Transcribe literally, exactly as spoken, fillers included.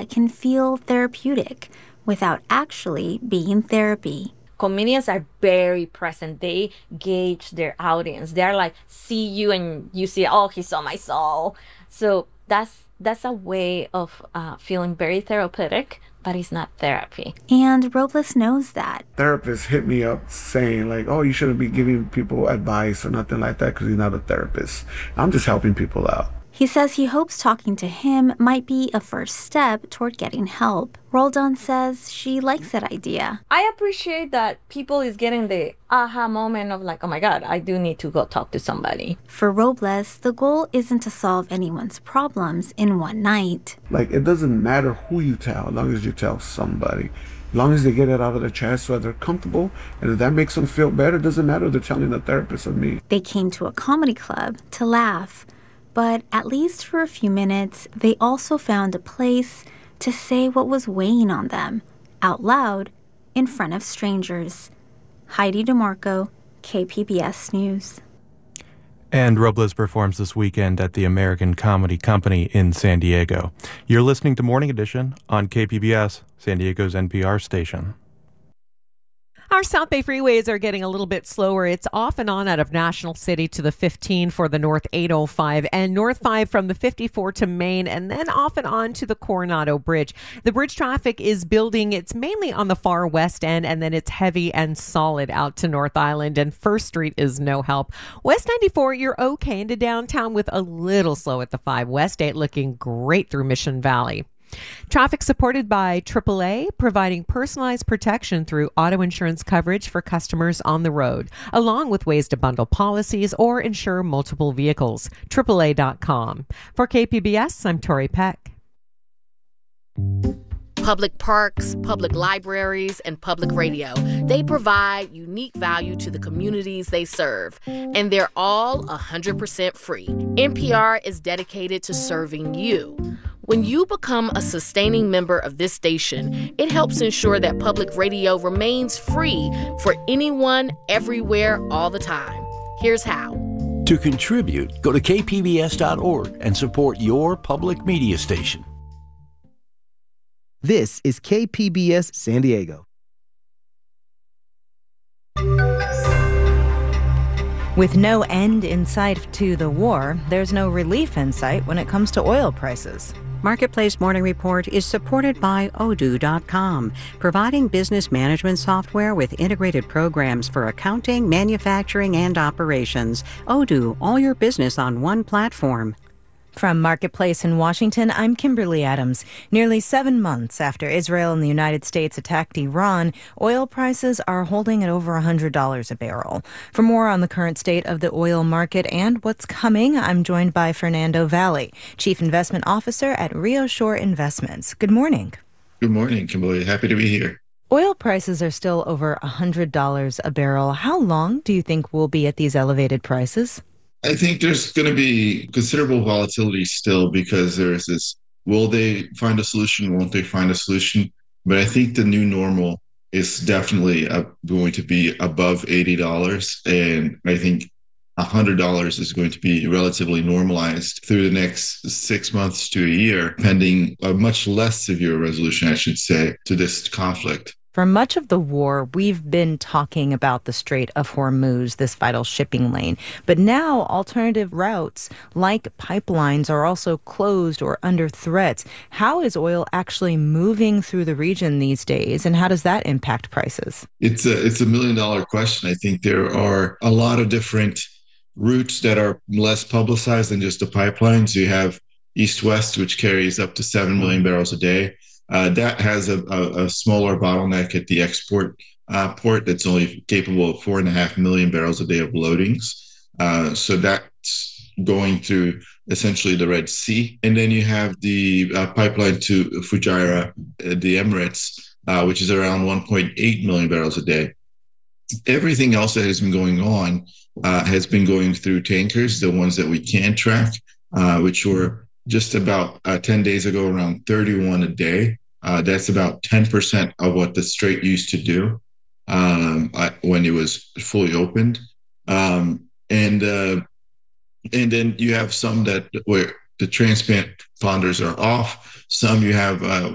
that can feel therapeutic without actually being therapy. Comedians are very present. They gauge their audience. They're like, see you and you see, oh, he saw my soul. So that's that's a way of uh, feeling very therapeutic, but it's not therapy. And Robles knows that. Therapists hit me up saying like, oh, you shouldn't be giving people advice or nothing like that because you're not a therapist. I'm just helping people out. He says he hopes talking to him might be a first step toward getting help. Roldan says she likes that idea. I appreciate that people is getting the aha moment of like, oh my God, I do need to go talk to somebody. For Robles, the goal isn't to solve anyone's problems in one night. Like, it doesn't matter who you tell, as long as you tell somebody. As long as they get it out of their chest so they're comfortable, and if that makes them feel better, it doesn't matter if they're telling a therapist or me. They came to a comedy club to laugh. But at least for a few minutes, they also found a place to say what was weighing on them, out loud, in front of strangers. Heidi DeMarco, K P B S News. And Robles performs this weekend at the American Comedy Company in San Diego. You're listening to Morning Edition on K P B S, San Diego's N P R station. Our South Bay freeways are getting a little bit slower. It's off and on out of National City to the fifteen for the North eight oh five and North five from the fifty-four to Main, and then off and on to the Coronado Bridge. The bridge traffic is building. It's mainly on the far west end, and then it's heavy and solid out to North Island, and First Street is no help. West ninety-four, you're okay into downtown with a little slow at the five. West eight looking great through Mission Valley. Traffic supported by triple A, providing personalized protection through auto insurance coverage for customers on the road, along with ways to bundle policies or insure multiple vehicles. triple A dot com. For K P B S, I'm Tori Peck. Public parks, public libraries, and public radio. They provide unique value to the communities they serve, and they're all one hundred percent free. N P R is dedicated to serving you. When you become a sustaining member of this station, it helps ensure that public radio remains free for anyone, everywhere, all the time. Here's how. To contribute, go to K P B S dot org and support your public media station. This is K P B S San Diego. With no end in sight to the war, there's no relief in sight when it comes to oil prices. Marketplace Morning Report is supported by Odoo dot com, providing business management software with integrated programs for accounting, manufacturing, and operations. Odoo, all your business on one platform. From Marketplace in Washington, I'm Kimberly Adams. Nearly seven months after Israel and the United States attacked Iran, oil prices are holding at over one hundred dollars a barrel. For more on the current state of the oil market and what's coming, I'm joined by Fernando Valle, Chief Investment Officer at Rio Shore Investments. Good morning. Good morning, Kimberly. Happy to be here. Oil prices are still over one hundred dollars a barrel. How long do you think we'll be at these elevated prices? I think there's going to be considerable volatility still because there's this, will they find a solution? Won't they find a solution? But I think the new normal is definitely uh, going to be above eighty dollars. And I think one hundred dollars is going to be relatively normalized through the next six months to a year, pending a much less severe resolution, I should say, to this conflict. For much of the war, we've been talking about the Strait of Hormuz, this vital shipping lane. But now alternative routes like pipelines are also closed or under threat. How is oil actually moving through the region these days, and how does that impact prices? It's a, it's a million dollar question. I think there are a lot of different routes that are less publicized than just the pipelines. You have East-West, which carries up to seven million barrels a day. Uh, that has a, a, a smaller bottleneck at the export uh, port that's only capable of four and a half million barrels a day of loadings. Uh, so that's going through essentially the Red Sea. And then you have the uh, pipeline to Fujairah, uh, the Emirates, uh, which is around one point eight million barrels a day. Everything else that has been going on uh, has been going through tankers, the ones that we can track, uh, which were just about uh, ten days ago, around thirty-one a day. Uh, that's about ten percent of what the Strait used to do um, when it was fully opened. Um, and uh, and then you have some that where the transponders are off. Some you have uh,